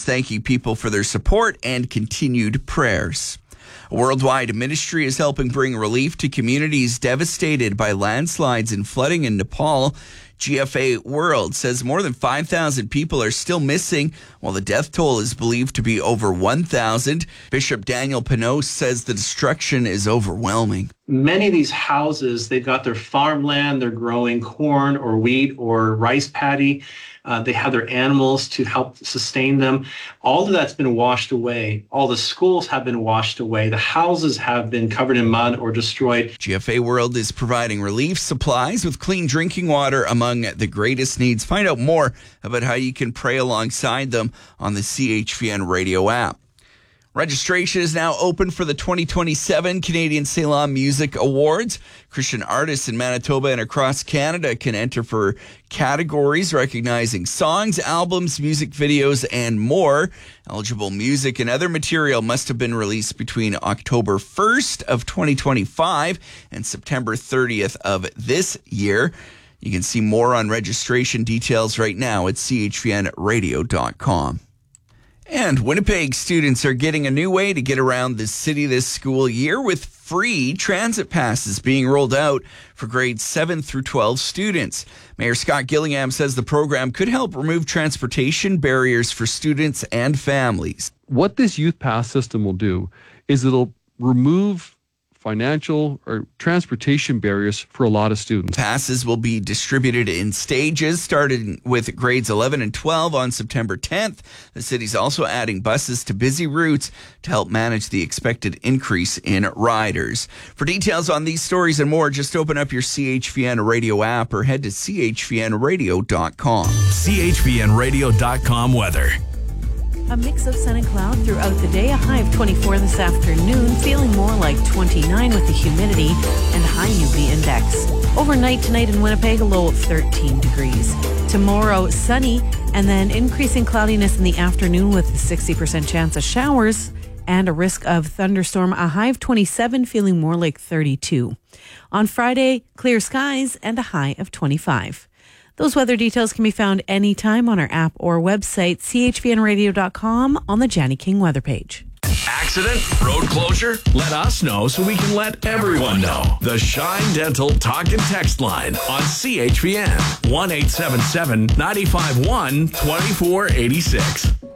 thanking people for their support and continued prayers. A worldwide ministry is helping bring relief to communities devastated by landslides and flooding in Nepal. GFA World says more than 5,000 people are still missing, while the death toll is believed to be over 1,000. Bishop Daniel Panos says the destruction is overwhelming. Many of these houses, they've got their farmland, they're growing corn or wheat or rice paddy. They have their animals to help sustain them. All of that's been washed away. All the schools have been washed away. The houses have been covered in mud or destroyed. GFA World is providing relief supplies with clean drinking water among the greatest needs. Find out more about how you can pray alongside them on the CHVN radio app. Registration is now open for the 2027 Canadian Salon Music Awards. Christian artists in Manitoba and across Canada can enter for categories recognizing songs, albums, music videos, and more. Eligible music and other material must have been released between October 1st of 2025 and September 30th of this year. You can see more on registration details right now at chvnradio.com. And Winnipeg students are getting a new way to get around the city this school year with free transit passes being rolled out for grades 7 through 12 students. Mayor Scott Gillingham says the program could help remove transportation barriers for students and families. What this youth pass system will do is it'll remove financial or transportation barriers for a lot of students. Passes will be distributed in stages, starting with grades 11 and 12 on September 10th. The city's also adding buses to busy routes to help manage the expected increase in riders. For details on these stories and more, just open up your CHVN radio app or head to chvnradio.com. chvnradio.com weather. A mix of sun and cloud throughout the day. A high of 24 this afternoon, feeling more like 29 with the humidity and high UV index. Overnight tonight in Winnipeg, a low of 13 degrees. Tomorrow, sunny and then increasing cloudiness in the afternoon with a 60% chance of showers and a risk of thunderstorm. A high of 27, feeling more like 32. On Friday, clear skies and a high of 25. Those weather details can be found anytime on our app or website, chvnradio.com, on the Janny King weather page. Accident? Road closure? Let us know so we can let everyone know. The Shine Dental Talk and Text line on CHVN. 1-877-951-2486.